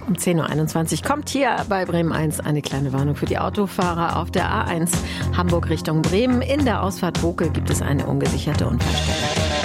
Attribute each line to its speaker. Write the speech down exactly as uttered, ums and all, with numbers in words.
Speaker 1: Um zehn Uhr einundzwanzig kommt hier bei Bremen eins eine kleine Warnung für die Autofahrer auf der A eins Hamburg Richtung Bremen. In der Ausfahrt Bokel gibt es eine ungesicherte Unfallstelle.